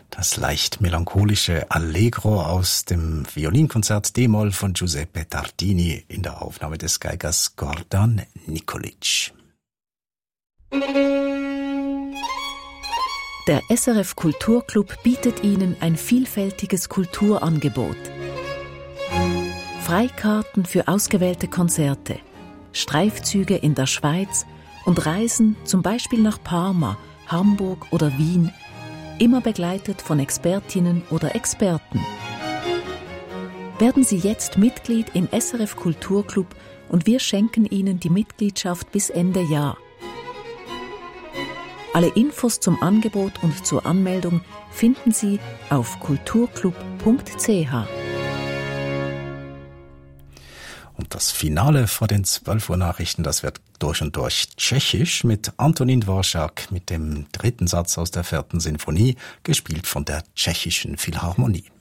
Das leicht melancholische Allegro aus dem Violinkonzert D-Moll von Giuseppe Tartini in der Aufnahme des Geigers Gordan Nikolic. Der SRF Kulturclub bietet Ihnen ein vielfältiges Kulturangebot. Freikarten für ausgewählte Konzerte, Streifzüge in der Schweiz und Reisen zum Beispiel nach Parma, Hamburg oder Wien, immer begleitet von Expertinnen oder Experten. Werden Sie jetzt Mitglied im SRF Kulturclub und wir schenken Ihnen die Mitgliedschaft bis Ende Jahr. Alle Infos zum Angebot und zur Anmeldung finden Sie auf kulturclub.ch. Und das Finale vor den 12 Uhr Nachrichten, das wird durch und durch tschechisch mit Antonín Dvořák mit dem 3. Satz aus der 4. Sinfonie, gespielt von der Tschechischen Philharmonie.